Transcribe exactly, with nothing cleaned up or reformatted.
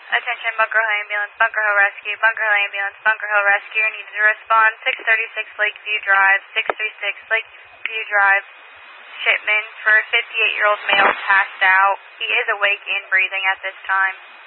Attention, Bunker Hill Ambulance, Bunker Hill Rescue, Bunker Hill Ambulance, Bunker Hill Rescue. Needs to respond. six thirty-six Lakeview Drive, six thirty-six Lakeview Drive. Shipment for a fifty-eight-year-old male passed out. He is awake and breathing at this time.